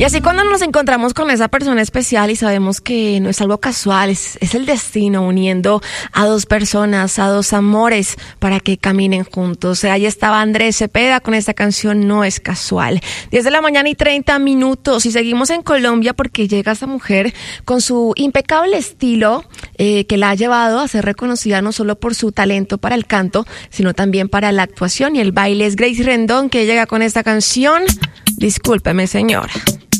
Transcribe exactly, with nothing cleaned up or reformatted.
Y así cuando nos encontramos con esa persona especial y sabemos que no es algo casual, es, es el destino uniendo a dos personas, a dos amores para que caminen juntos. Ahí estaba Andrés Cepeda con esta canción No es casual. diez de la mañana y treinta minutos y seguimos en Colombia porque llega esta mujer con su impecable estilo eh, que la ha llevado a ser reconocida no solo por su talento para el canto, sino también para la actuación y el baile. Es Grace Rendón que llega con esta canción. Discúlpeme, señora.